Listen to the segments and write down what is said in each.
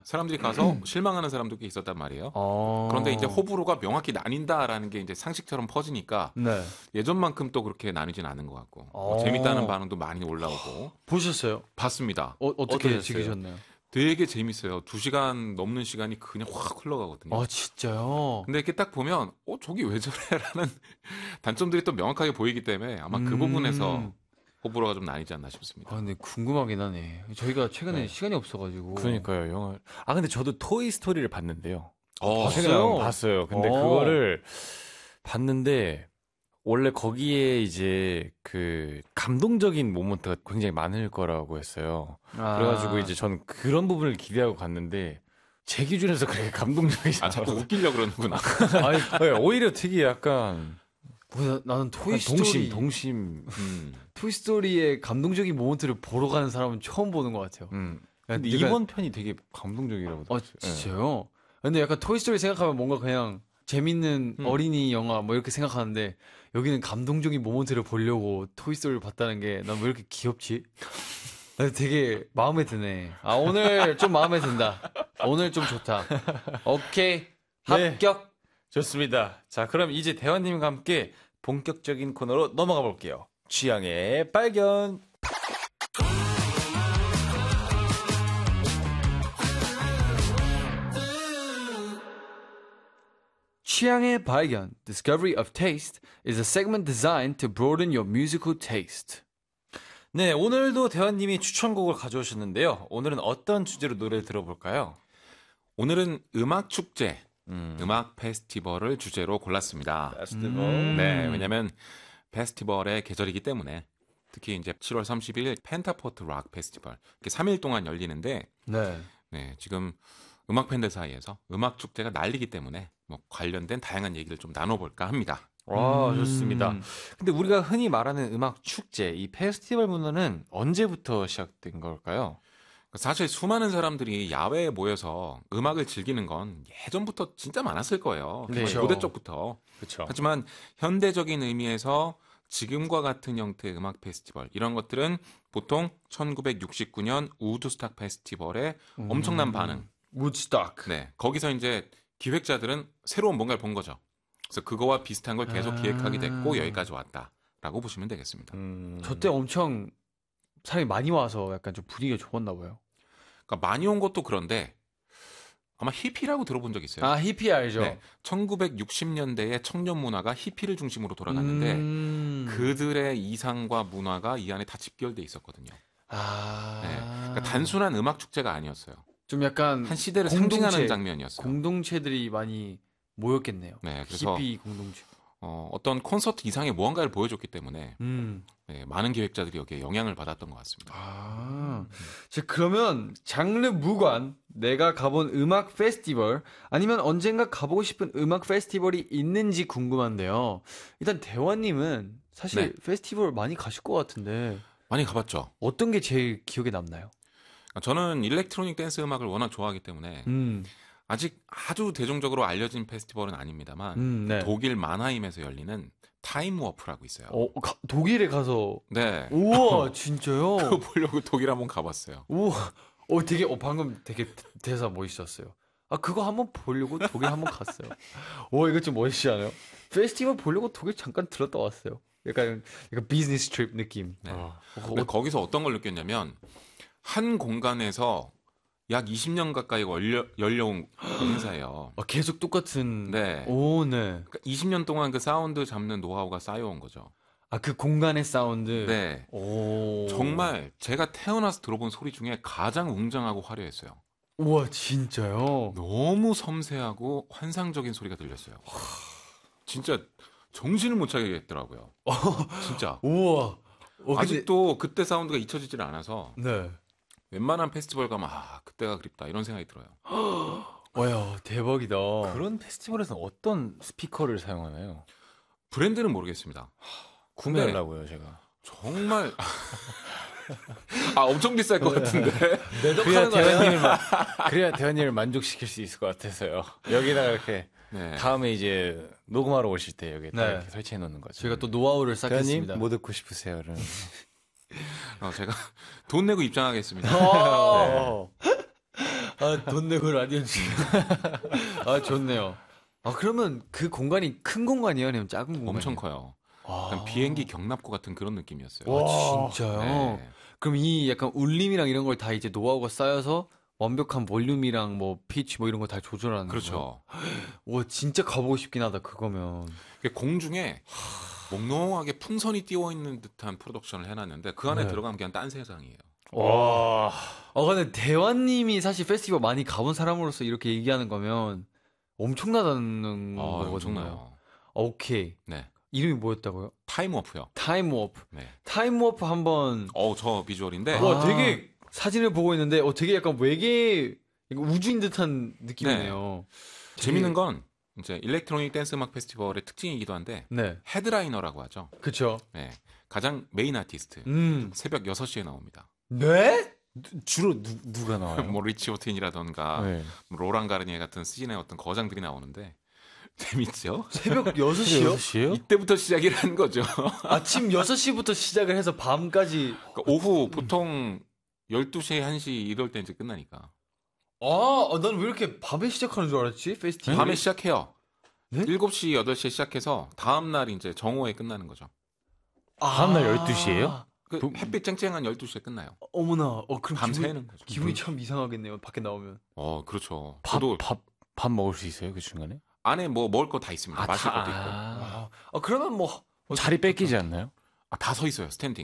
사람들이 가서 실망하는 사람도 꽤 있었단 말이에요. 그런데 이제 호불호가 명확히 나뉜다라는 게 이제 상식처럼 퍼지니까 네. 예전만큼 또 그렇게 나뉘진 않은 것 같고 뭐 재밌다는 반응도 많이 올라오고. 보셨어요? 봤습니다. 어떻게 어떠셨어요? 즐기셨나요? 되게 재밌어요. 2시간 넘는 시간이 그냥 확 흘러가거든요. 아, 진짜요? 근데 이렇게 딱 보면 저기 왜 저래라는 단점들이 또 명확하게 보이기 때문에 아마 그 부분에서 호불호가 좀 나뉘지 않나 싶습니다. 아, 근데 궁금하긴 하네. 저희가 최근에 네. 시간이 없어가지고. 그러니까요, 영화. 아, 근데 저도 토이 스토리를 봤는데요. 봤어요? 봤어요. 근데 그거를 봤는데 원래 거기에 이제 그 감동적인 모먼트가 굉장히 많을 거라고 했어요. 그래가지고 이제 저는 그런 부분을 기대하고 갔는데 제 기준에서 그렇게 감동적이지 않아서 자꾸 웃기려고 그러는구나. 아니, 네, 오히려 되게 약간 나는 토이스토리 동심. 토이스토리의 감동적인 모먼트를 보러 가는 사람은 처음 보는 것 같아요. 근데 이번 편이 되게 감동적이라고 들었어요. 진짜요? 근데 약간 토이스토리 생각하면 뭔가 그냥 재밌는 어린이 영화 뭐 이렇게 생각하는데 여기는 감동적인 모먼트를 보려고 토이스토리를 봤다는 게 난 왜 이렇게 귀엽지? 되게 마음에 드네. 아, 오늘 좀 마음에 든다. 오늘 좀 좋다. 오케이. 합격. 네, 좋습니다. 자, 그럼 이제 대화님과 함께 본격적인 코너로 넘어가 볼게요. 취향의 발견. 취향의 발견, Discovery of Taste, is a segment designed to broaden your musical taste. 네, 오늘도 대화님이 추천곡을 가져오셨는데요. 오늘은 어떤 주제로 노래를 들어볼까요? 오늘은 음악 축제, 음악 페스티벌을 주제로 골랐습니다. 페스티벌. 네, 왜냐면 페스티벌의 계절이기 때문에 특히 이제 7월 30일 펜타포트 락 페스티벌 이렇게 3일 동안 열리는데 네, 지금 음악 팬들 사이에서 음악 축제가 날리기 때문에 뭐 관련된 다양한 얘기를 좀 나눠볼까 합니다. 와, 좋습니다. 근데 우리가 흔히 말하는 음악 축제, 이 페스티벌 문화는 언제부터 시작된 걸까요? 사실 수많은 사람들이 야외에 모여서 음악을 즐기는 건 예전부터 진짜 많았을 거예요. 네. 고대 쪽부터. 그렇죠. 하지만 현대적인 의미에서 지금과 같은 형태의 음악 페스티벌 이런 것들은 보통 1969년 우드스탁 페스티벌의 엄청난 반응. 우드스탁. 네, 거기서 이제 기획자들은 새로운 뭔가를 본 거죠. 그래서 그거와 비슷한 걸 계속 기획하게 됐고 여기까지 왔다라고 보시면 되겠습니다. 저 때 엄청 사람이 많이 와서 약간 좀 분위기가 좋았나 봐요. 그러니까 많이 온 것도 그런데 아마 히피라고 들어본 적 있어요. 아, 히피 알죠? 네, 1960년대의 청년 문화가 히피를 중심으로 돌아갔는데 그들의 이상과 문화가 이 안에 다 집결돼 있었거든요. 네, 그러니까 단순한 음악 축제가 아니었어요. 좀 약간 한 시대를 상징하는 장면이었어요. 공동체들이 많이 모였겠네요. 네, 그래서 히피 공동체. 어떤 콘서트 이상의 무언가를 보여줬기 때문에 네, 많은 기획자들이 여기에 영향을 받았던 것 같습니다. 자, 그러면 장르 무관 내가 가본 음악 페스티벌 아니면 언젠가 가보고 싶은 음악 페스티벌이 있는지 궁금한데요. 일단 대화님은 사실 페스티벌 많이 가실 것 같은데 많이 가봤죠. 어떤 게 제일 기억에 남나요? 저는 일렉트로닉 댄스 음악을 워낙 좋아하기 때문에 아직 아주 대중적으로 알려진 페스티벌은 아닙니다만 독일 마나임에서 열리는 타임워프라고 있어요. 독일에 가서 네. 우와 진짜요? 그거 보려고 독일 한번 가봤어요. 우와 되게 방금 되게 대사 멋있었어요. 아 그거 한번 보려고 독일 한번 갔어요. 이거 좀 멋있지 않아요? 페스티벌 보려고 독일 잠깐 들었다 왔어요. 약간 비즈니스 트립 느낌. 네. 근데 거기서 어떤 걸 느꼈냐면 한 공간에서 약 20년 가까이 열려온 행사예요. 계속 똑같은. 네. 오, 네. 그러니까 20년 동안 그 사운드 잡는 노하우가 쌓여온 거죠. 그 공간의 사운드. 네. 오. 정말 제가 태어나서 들어본 소리 중에 가장 웅장하고 화려했어요. 우와, 진짜요? 너무 섬세하고 환상적인 소리가 들렸어요. 진짜 정신을 못 차리겠더라고요. 진짜. 우와. 아직도 그때 사운드가 잊혀지질 않아서. 네. 웬만한 페스티벌 가면 그때가 그립다 이런 생각이 들어요. 와야 대박이다. 그런 페스티벌에서는 어떤 스피커를 사용하나요? 브랜드는 모르겠습니다. 구매하려고요, 제가. 정말 엄청 비쌀 것 같은데. 그래야 대현님을 만족시킬 수 있을 것 같아서요. 여기다가 이렇게 다음에 이제 녹음하러 오실 때 여기 이렇게 설치해 놓는 거죠. 저희가 또 노하우를 쌓겠습니다. 대현님 뭐 듣고 싶으세요? 제가 돈 내고 입장하겠습니다. 돈 내고 라디오 좋네요. 그러면 그 공간이 큰 공간이에요? 아니면 작은 공간이에요? 엄청 커요. 약간 비행기 경납고 같은 그런 느낌이었어요. 진짜요? 네. 그럼 이 약간 울림이랑 이런 걸 다 이제 노하우가 쌓여서 완벽한 볼륨이랑 뭐 피치 뭐 이런 거 다 조절하는 그렇죠. 와 진짜 가보고 싶긴 하다 그거면. 공중에 몽롱하게 풍선이 띄워 있는 듯한 프로덕션을 해놨는데 그 안에 들어가면 그냥 딴 세상이에요. 와. 근데 대환님이 사실 페스티벌 많이 가본 사람으로서 이렇게 얘기하는 거면 엄청나다는 거거든요. 엄청나요. 오케이. 네. 이름이 뭐였다고요? 타임워프요. 타임워프. 네. 타임워프 한번. 저 비주얼인데. 와, 되게 사진을 보고 있는데, 되게 약간 외계 우주인 듯한 느낌이네요. 네. 재밌는 건 이제 일렉트로닉 댄스 음악 페스티벌의 특징이기도 한데, 네. 헤드라이너라고 하죠. 그렇죠. 네. 가장 메인 아티스트. 새벽 6시에 나옵니다. 네? 주로 누가 나와요? 뭐 리치 오틴이라던가 네. 로랑 가르니에 같은 시즌의 어떤 거장들이 나오는데 재밌죠? 새벽 6시요? 6시요? 이때부터 시작이라는 거죠. 아침 6시부터 시작을 해서 밤까지. 그러니까 오후 보통 12시, 1시 이럴 때 이제 끝나니까. 난 왜 이렇게 밤에 시작하는 줄 알았지? 페스티벌. 밤에 시작해요. 네? 7시, 8시에 시작해서 다음날 이제 정오에 끝나는 거죠. 다음날 12시예요? 햇빛 쨍쨍한 12시에 끝나요. 어머나. 그럼 밤새는 거죠. 기분이 참 이상하겠네요. 밖에 나오면. 그렇죠. 밥 먹을 수 있어요, 그 중간에? 안에 뭐 먹을 거 다 있습니다. 마실 것도 있고. 그러면 뭐 자리 뺏기지 않나요? 다 서 있어요. 스탠딩.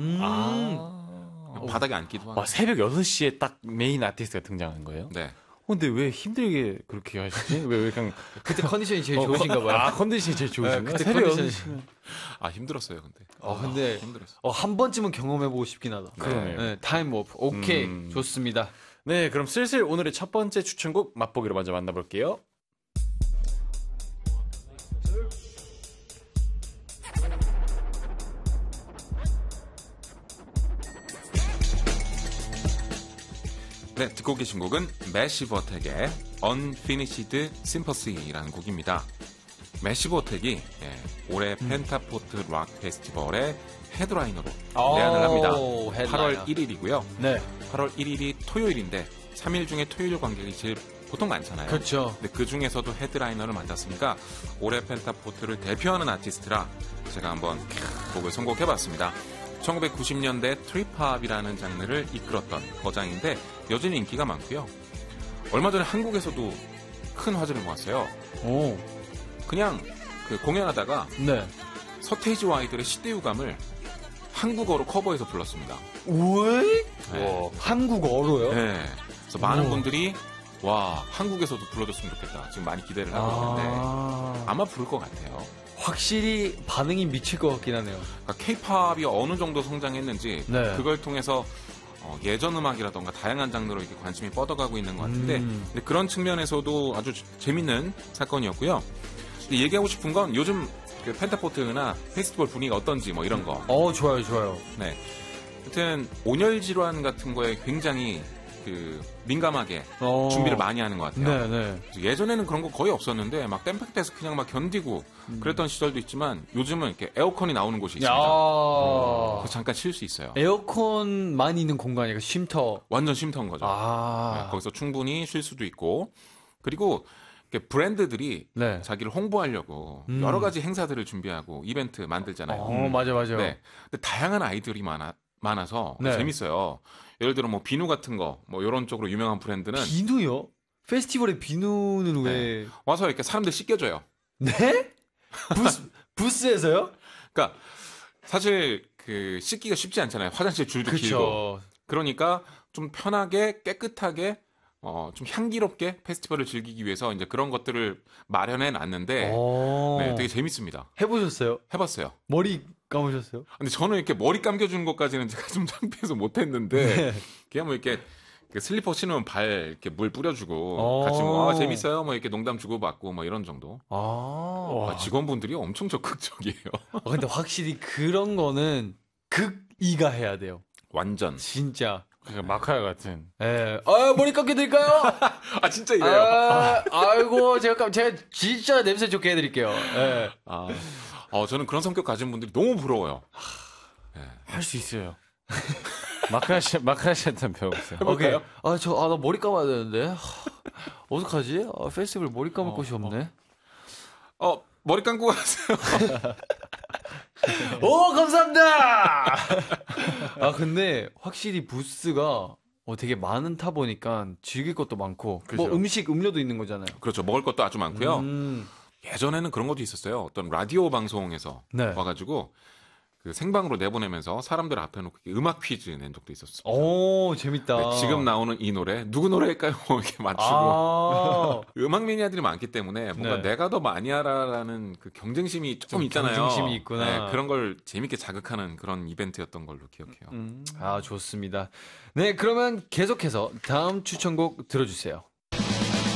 바닥에 앉기도 하고. 새벽 6시에 딱 메인 아티스트가 등장하는 거예요? 네. 근데 왜 힘들게 그렇게 하시지? 왜 그냥 그때 컨디션이 제일 좋으신가 봐요. 컨디션이 제일 좋으신가? 그때 새벽 컨디션이 6시면 힘들었어요, 근데. 근데 힘들었어. 한 번쯤은 경험해보고 싶긴 하다. 그러네요. 네, 타임워프. 오케이. 좋습니다. 네, 그럼 슬슬 오늘의 첫 번째 추천곡 맛보기로 먼저 만나볼게요. 네, 듣고 계신 곡은 매시브 어택의 Unfinished Sympathy라는 곡입니다. 매시브 어택이 올해 펜타포트 락 페스티벌의 헤드라이너로 내한을 합니다. 8월 1일이고요. 네. 8월 1일이 토요일인데 3일 중에 토요일 관객이 제일 보통 많잖아요. 그렇죠. 근데 그 중에서도 헤드라이너를 맡았으니까 올해 펜타포트를 대표하는 아티스트라 제가 한번 곡을 선곡해봤습니다. 1990년대 트립합이라는 장르를 이끌었던 거장인데 여전히 인기가 많고요. 얼마 전에 한국에서도 큰 화제를 모았어요. 그냥 공연하다가 네. 서태지와 아이들의 시대유감을 한국어로 커버해서 불렀습니다. 왜? 네. 한국어로요? 네. 그래서 많은 분들이 한국에서도 불러줬으면 좋겠다. 지금 많이 기대를 하고 있는데 아마 부를 것 같아요. 확실히 반응이 미칠 것 같긴 하네요. 그러니까 K-팝이 어느 정도 성장했는지 그걸 통해서 예전 음악이라던가 다양한 장르로 이렇게 관심이 뻗어가고 있는 것 같은데 근데 그런 측면에서도 아주 재밌는 사건이었고요. 근데 얘기하고 싶은 건 요즘 그 펜타포트나 페스티벌 분위기가 어떤지 뭐 이런 거. 좋아요. 네. 하여튼 온열 질환 같은 거에 굉장히 민감하게 준비를 많이 하는 것 같아요. 네. 예전에는 그런 거 거의 없었는데 막 땜팩돼서 그냥 막 견디고 그랬던 시절도 있지만 요즘은 이렇게 에어컨이 나오는 곳이 있습니다. 그래서 잠깐 쉴 수 있어요. 에어컨만 있는 공간이니까 쉼터. 완전 쉼터인 거죠. 네, 거기서 충분히 쉴 수도 있고 그리고 브랜드들이 자기를 홍보하려고 여러 가지 행사들을 준비하고 이벤트 만들잖아요. 맞아. 네. 근데 다양한 아이들이 많아서 재밌어요. 예를 들어 뭐 비누 같은 거 뭐 이런 쪽으로 유명한 브랜드는 비누요? 페스티벌에 비누는 왜 와서 이렇게 사람들 씻겨줘요. 네? 부스에서요? 그러니까 사실 씻기가 쉽지 않잖아요. 화장실 줄도 길고. 그러니까 좀 편하게 깨끗하게 좀 향기롭게 페스티벌을 즐기기 위해서 이제 그런 것들을 마련해 놨는데 되게 재밌습니다. 해보셨어요? 해봤어요. 머리 감으셨어요? 근데 저는 이렇게 머리 감겨주는 것까지는 제가 좀 창피해서 못했는데 그냥 뭐 이렇게 슬리퍼 신으면 발 이렇게 물 뿌려주고 같이 뭐 재밌어요 뭐 이렇게 농담 주고받고 뭐 이런 정도. 직원분들이 엄청 적극적이에요. 근데 확실히 그런 거는 극이가 해야 돼요. 완전. 진짜. 마카야 같은. 머리 감겨드릴까요? 진짜 이래요. 아이고 제가 진짜 냄새 좋게 해드릴게요. 저는 그런 성격 가진 분들이 너무 부러워요. 할 수 있어요. 마크라 씨한테 배워보세요. 해볼까요? 오케이. 나 머리 감아야 되는데. 어떡하지? 페스티벌 머리 감을 곳이 없네. 머리 감고 가세요. 오, 감사합니다! 근데 확실히 부스가 되게 많은 타 보니까 즐길 것도 많고, 그죠. 뭐 음료도 있는 거잖아요. 그렇죠. 먹을 것도 아주 많고요. 예전에는 그런 것도 있었어요. 어떤 라디오 방송에서 네. 와가지고 그 생방으로 내보내면서 사람들 앞에 놓고 이렇게 음악 퀴즈 낸 적도 있었어요. 오, 재밌다. 네, 지금 나오는 이 노래 누구 노래일까요? 이렇게 맞추고 음악 매니아들이 많기 때문에 뭔가 네. 내가 더 많이 알아라는 그 경쟁심이 조금 있잖아요. 경쟁심이 있구나. 네, 그런 걸 재밌게 자극하는 그런 이벤트였던 걸로 기억해요. 좋습니다. 네, 그러면 계속해서 다음 추천곡 들어주세요.